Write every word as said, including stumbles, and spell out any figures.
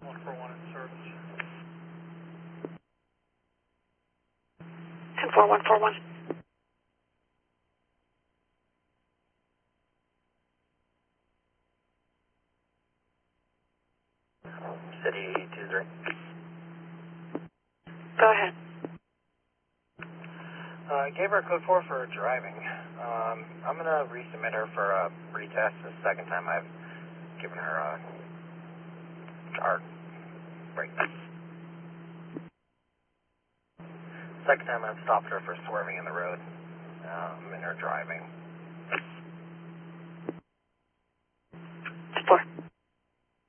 one four one in service. ten four one four one. City two three. Go ahead. Uh, I gave her code four for driving. Um, I'm going to resubmit her for a retest. This is the second time I've given her a our brake. Second time I've stopped her for swerving in the road um, in her driving.